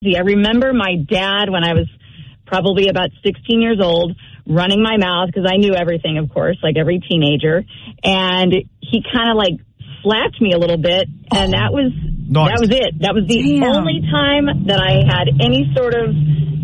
I remember my dad, when I was probably about 16 years old, running my mouth because I knew everything, of course, like every teenager. And he kind of like slapped me a little bit, and that was it. That was the only time that I had any sort of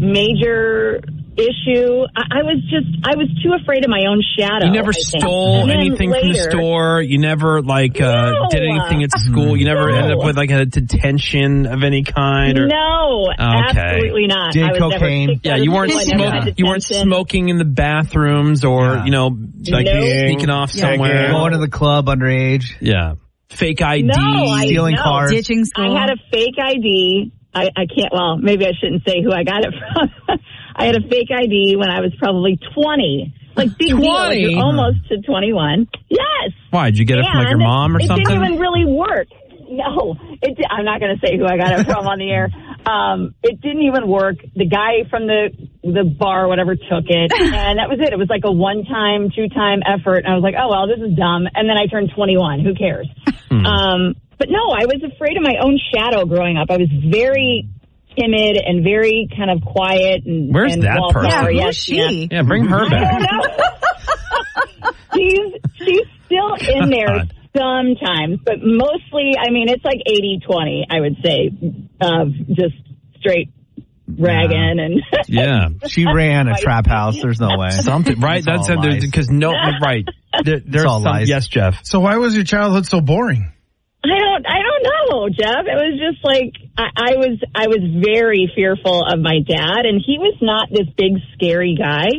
major issue. I was too afraid of my own shadow. You never stole anything from the store. You never did anything at school. You never ended up with like a detention of any kind. Or... No, absolutely not. Did cocaine? You weren't smoking in the bathrooms or sneaking off somewhere. Going to the club underage. Yeah, fake ID, stealing cars, ditching school. I had a fake ID. I can't. Well, maybe I shouldn't say who I got it from. I had a fake ID when I was probably 20. Like, big 20? deal. Like, you're almost to 21. Yes. Why? Did you get it from like your mom or something? It didn't even really work. No. I'm not going to say who I got it from on the air. It didn't even work. The guy from the bar or whatever took it. And that was it. It was like a one-time, two-time effort. And I was like, oh, well, this is dumb. And then I turned 21. Who cares? But no, I was afraid of my own shadow growing up. I was very timid and very kind of quiet. And where's that person? Yeah, who's she? Yeah, bring her back. I don't know. she's still in there sometimes, but mostly, I mean, it's like 80-20, I would say, of just straight ragging and yeah. She ran a trap house. There's no way. Something right? That's because right. There's all some, lies. Yes, Jeff. So why was your childhood so boring? I don't know, Jeff. It was just like I was very fearful of my dad, and he was not this big scary guy.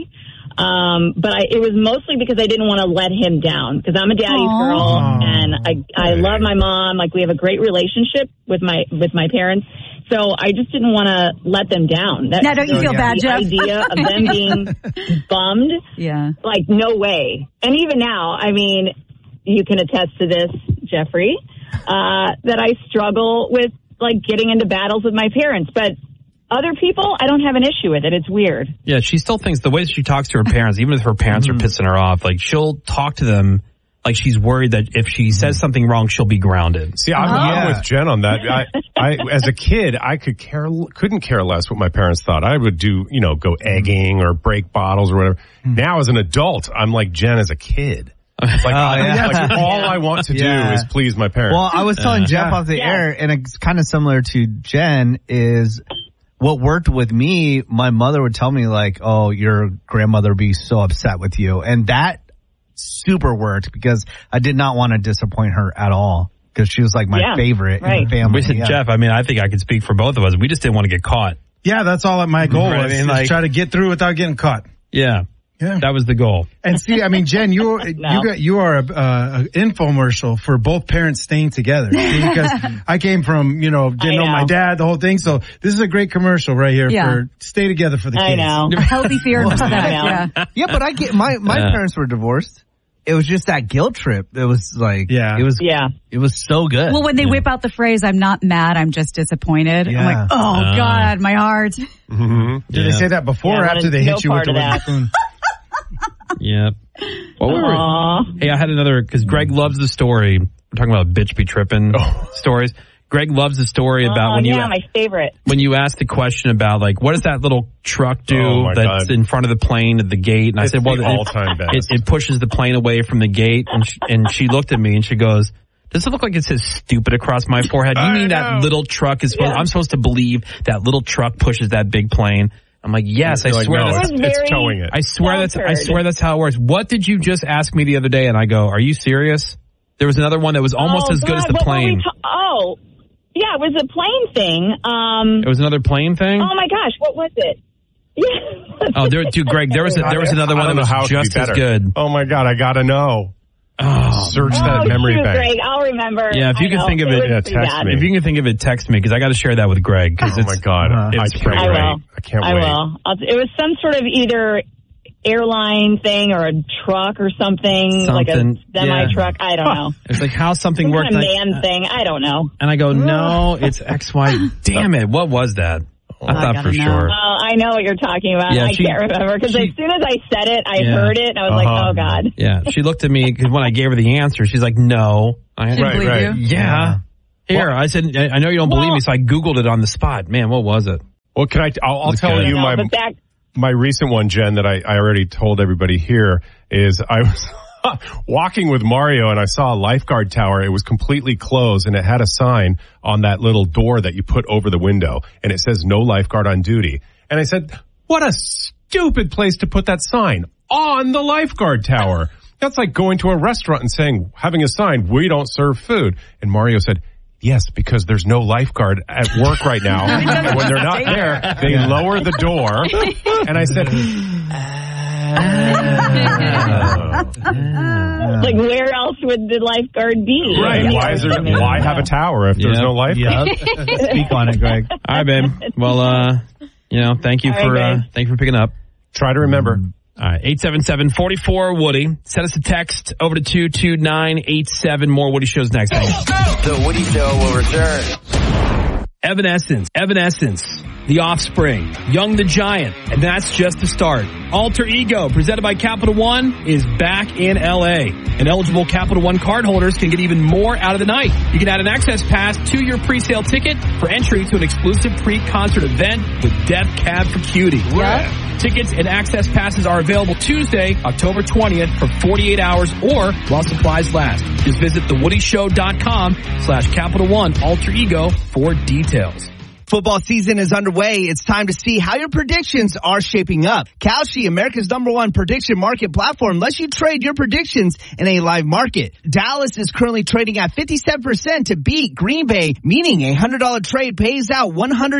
But it was mostly because I didn't want to let him down, because I'm a daddy's girl, and I love my mom. Like, we have a great relationship with my parents. So I just didn't want to let them down. Now, don't you feel bad, Jeff? The idea of them being bummed, like, no way. And even now, I mean, you can attest to this, Jeffrey, that I struggle with, like, getting into battles with my parents. But other people, I don't have an issue with it. It's weird. Yeah, she still thinks the way she talks to her parents, even if her parents are pissing her off, like, she'll talk to them like she's worried that if she says something wrong, she'll be grounded. See, I'm with Jen on that. I as a kid, I couldn't care less what my parents thought. I would do, go egging or break bottles or whatever. Now, as an adult, I'm like Jen as a kid. Like, like all I want to do is please my parents. Well, I was telling Jeff off the air, and it's kind of similar to Jen, is what worked with me, my mother would tell me, like, oh, your grandmother would be so upset with you. And that super worked because I did not want to disappoint her at all, because she was like my favorite in the family. We said, Jeff, I mean, I think I could speak for both of us. We just didn't want to get caught. Yeah, that's all my goal was. Like, try to get through without getting caught. Yeah. That was the goal. And see, I mean, Jen, you are an infomercial for both parents staying together. Because I came from, didn't know my dad, the whole thing. So this is a great commercial right here for stay together for the kids. I know. A healthy fear of that. Yeah, but I get my parents were divorced. It was just that guilt trip. It was like, it was so good. Well, when they whip out the phrase, I'm not mad, I'm just disappointed. I'm like, oh God, my heart. Did they say that before or after they hit you with the wooden spoon? Yeah. Hey, I had another, because Greg loves the story. We're talking about bitch be tripping stories. Greg loves the story about when my favorite. When you asked the question about, like, what does that little truck do that's in front of the plane at the gate? And I said, well, it pushes the plane away from the gate. And she looked at me and she goes, does it look like it says stupid across my forehead? You mean that little truck is I'm supposed to believe that little truck pushes that big plane? I'm like, yes, I swear it's towing it. I swear that's how it works. What did you just ask me the other day? And I go, are you serious? There was another one that was almost as good as the plane. Yeah, it was a plane thing. It was another plane thing? Oh my gosh, what was it? Yeah. Greg, there was another one that was just as good. Oh my God, I gotta know. Search that memory bank. Greg, I'll remember. Yeah, if you can think of it, text me. If you can think of it, text me, because I got to share that with Greg. Oh my God, I can't wait. I can't wait. It was some sort of either airline thing or a truck or something like a semi truck. I don't know. It's like how something worked. Some kind of man thing. I don't know. And I go, no, it's XY. Damn it! What was that? I thought for sure. I know what you're talking about. Yeah, I can't remember, because as soon as I said it, I heard it, and I was like, oh, God. Yeah, she looked at me, because when I gave her the answer, she's like, no. Right. Yeah. Here, I said, I know you don't believe me, so I Googled it on the spot. Man, what was it? Well, I'll tell you my recent one, Jen, that I already told everybody here is I was walking with Mario and I saw a lifeguard tower. It was completely closed and it had a sign on that little door that you put over the window and it says no lifeguard on duty. And I said, what a stupid place to put that sign on the lifeguard tower. That's like going to a restaurant and having a sign, we don't serve food. And Mario said, yes, because there's no lifeguard at work right now. And when they're not there, they lower the door. And I said, like, where else would the lifeguard be? Right. Why have a tower if there's no lifeguard? Speak on it, Greg. All right, babe. Well, thank you for picking up. Try to remember. All right, 877-44-WOODY. Send us a text over to 22987. More Woody Shows next. The Woody Show will return. Evanescence, The Offspring, Young the Giant, and that's just the start. Alter Ego, presented by Capital One, is back in L.A. And eligible Capital One cardholders can get even more out of the night. You can add an access pass to your pre-sale ticket for entry to an exclusive pre-concert event with Death Cab for Cutie. Yep. Tickets and access passes are available Tuesday, October 20th for 48 hours or while supplies last. Just visit thewoodyshow.com/Capital One Alter Ego for details. Football season is underway. It's time to see how your predictions are shaping up. Kalshi, America's #1 prediction market platform, lets you trade your predictions in a live market. Dallas is currently trading at 57% to beat Green Bay, meaning a $100 trade pays out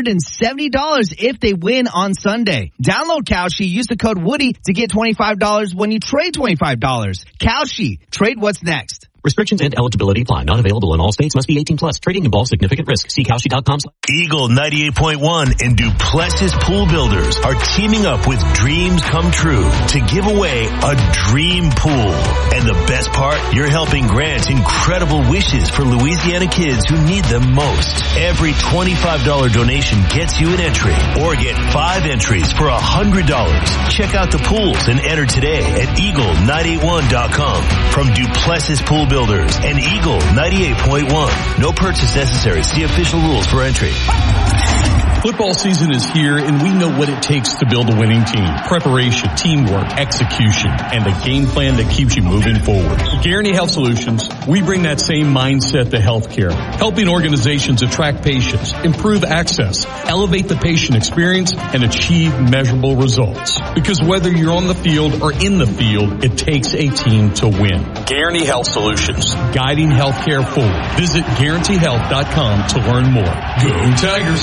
$170 if they win on Sunday. Download Kalshi, use the code Woody to get $25 when you trade $25. Kalshi, trade what's next. Restrictions and eligibility apply. Not available in all states. Must be 18 plus. Trading involves significant risk. See Kalshi.com. Eagle 98.1 and Duplessis Pool Builders are teaming up with Dreams Come True to give away a dream pool. And the best part, you're helping grant incredible wishes for Louisiana kids who need them most. Every $25 donation gets you an entry or get 5 entries for $100. Check out the pools and enter today at eagle981.com. From Duplessis Pool Builders and Eagle 98.1. No purchase necessary. See official rules for entry. Football season is here, and we know what it takes to build a winning team. Preparation, teamwork, execution, and a game plan that keeps you moving forward. At Guarantee Health Solutions, we bring that same mindset to healthcare, helping organizations attract patients, improve access, elevate the patient experience, and achieve measurable results. Because whether you're on the field or in the field, it takes a team to win. Guarantee Health Solutions, guiding healthcare forward. Visit GuaranteeHealth.com to learn more. Go Tigers!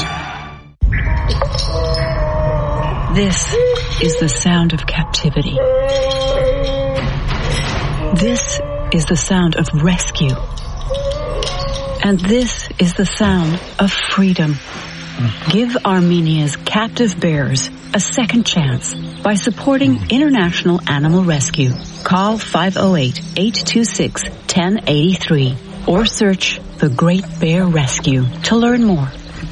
This is the sound of captivity. This is the sound of rescue. And this is the sound of freedom. Give Armenia's captive bears a second chance by supporting International Animal Rescue. Call 508-826-1083 or search the Great Bear Rescue to learn more.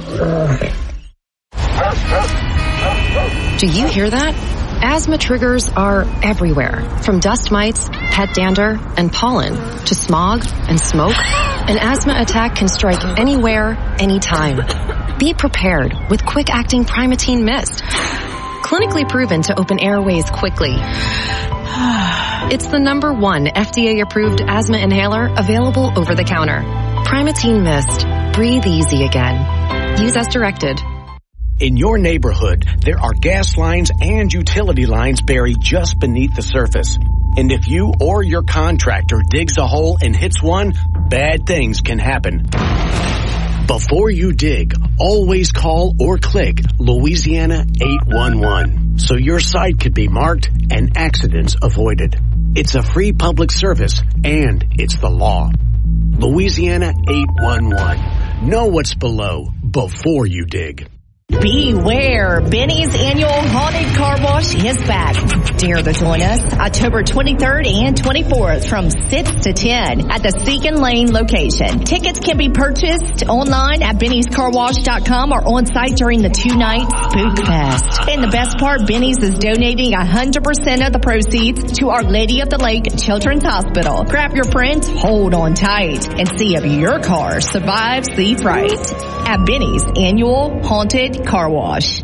Do you hear that? Asthma triggers are everywhere, from dust mites, pet dander, and pollen, to smog and smoke. An asthma attack can strike anywhere, anytime. Be prepared with quick-acting Primatene Mist. Clinically proven to open airways quickly. It's the #1 FDA-approved asthma inhaler available over the counter. Primatene Mist. Breathe easy again. Use as directed. In your neighborhood, there are gas lines and utility lines buried just beneath the surface. And if you or your contractor digs a hole and hits one, bad things can happen. Before you dig, always call or click Louisiana 811 so your site could be marked and accidents avoided. It's a free public service and it's the law. Louisiana 811. Know what's below before you dig. Beware! Benny's annual Haunted Car Wash is back. Dare to join us October 23rd and 24th from 6 to 10 at the Seacon Lane location. Tickets can be purchased online at Benny'sCarWash.com or on site during the 2-night Spook Fest. And the best part, Benny's is donating 100% of the proceeds to Our Lady of the Lake Children's Hospital. Grab your friends, hold on tight, and see if your car survives the fright at Benny's annual Haunted Car Wash.